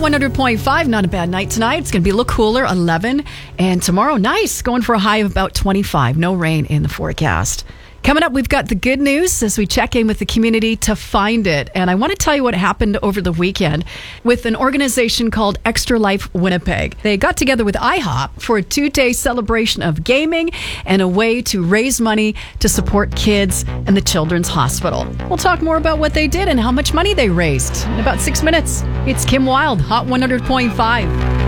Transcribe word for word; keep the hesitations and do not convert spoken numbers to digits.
one hundred point five, not a bad night tonight. It's going to be a little cooler, eleven. And tomorrow, nice, going for a high of about twenty-five. No rain in the forecast. Coming up, we've got the good news as we check in with the community to find it. And I want to tell you what happened over the weekend with an organization called Extra Life Winnipeg. They got together with IHOP for a two-day celebration of gaming and a way to raise money to support kids and the Children's Hospital. We'll talk more about what they did and how much money they raised in about six minutes. It's Kim Wilde, Hot one hundred point five.